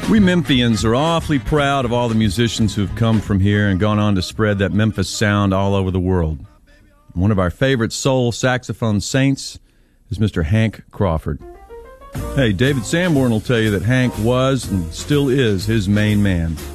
We Memphians are awfully proud of all the musicians who've come from here and gone on to spread that Memphis sound all over the world. One of our favorite soul saxophone saints is Mr. Hank Crawford. Hey, David Sanborn will tell you that Hank was and still is his main man.